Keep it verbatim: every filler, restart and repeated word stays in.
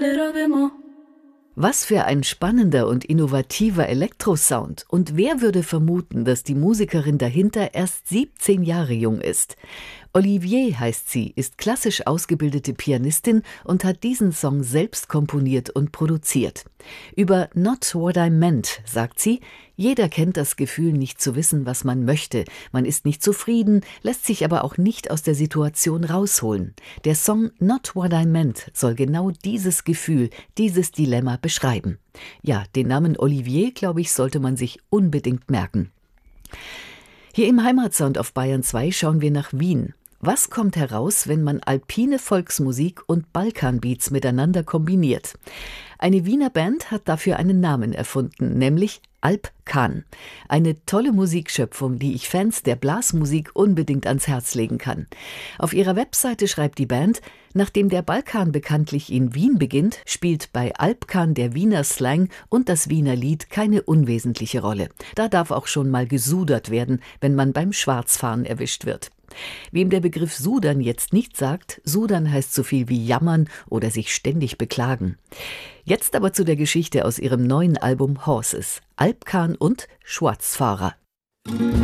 le robe mo. Was für ein spannender und innovativer Elektrosound. Und wer würde vermuten, dass die Musikerin dahinter erst siebzehn Jahre jung ist? Olivier heißt sie, ist klassisch ausgebildete Pianistin und hat diesen Song selbst komponiert und produziert. Über Not What I Meant sagt sie: Jeder kennt das Gefühl, nicht zu wissen, was man möchte. Man ist nicht zufrieden, lässt sich aber auch nicht aus der Situation rausholen. Der Song Not What I Meant soll genau dieses Gefühl, dieses Dilemma beschreiben. Ja, den Namen Olivier, glaube ich, sollte man sich unbedingt merken. Hier im Heimatsound auf Bayern zwei schauen wir nach Wien. Was kommt heraus, wenn man alpine Volksmusik und Balkanbeats miteinander kombiniert? Eine Wiener Band hat dafür einen Namen erfunden, nämlich Alpkan. Eine tolle Musikschöpfung, die ich Fans der Blasmusik unbedingt ans Herz legen kann. Auf ihrer Webseite schreibt die Band: Nachdem der Balkan bekanntlich in Wien beginnt, spielt bei Alpkan der Wiener Slang und das Wiener Lied keine unwesentliche Rolle. Da darf auch schon mal gesudert werden, wenn man beim Schwarzfahren erwischt wird. Wem der Begriff Sudern jetzt nicht sagt, Sudern heißt so viel wie jammern oder sich ständig beklagen. Jetzt aber zu der Geschichte aus ihrem neuen Album Horses, Alpkan und Schwarzfahrer.